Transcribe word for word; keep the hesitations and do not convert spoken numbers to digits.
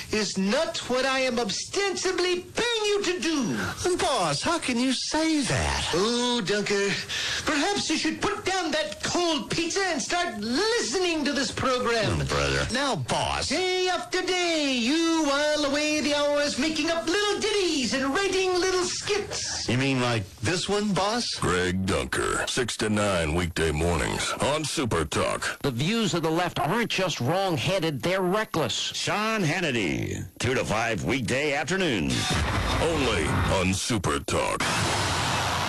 is not what I am ostensibly paying you to do. Boss, how can you say that? Oh, Dunker, perhaps you should put down that cold pizza and start listening to this program. Oh, brother. Now, boss. Day after day, you while away the hours making up little ditties and writing little skits. You mean like this one, boss? Greg Dunker, six to nine weekday mornings on Super Talk. The views of the left aren't just wrong-headed, they're reckless. Sean Hannity, two to five weekday afternoons. Only on Super Talk.